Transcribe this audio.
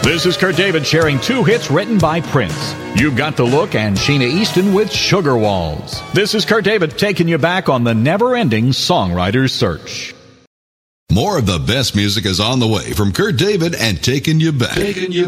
This is Kurt David sharing 2 hits written by Prince. You've Got the Look and Sheena Easton with Sugar Walls. This is Kurt David taking you back on the never-ending songwriter's search. More of the best music is on the way from Kurt David and Taking You Back.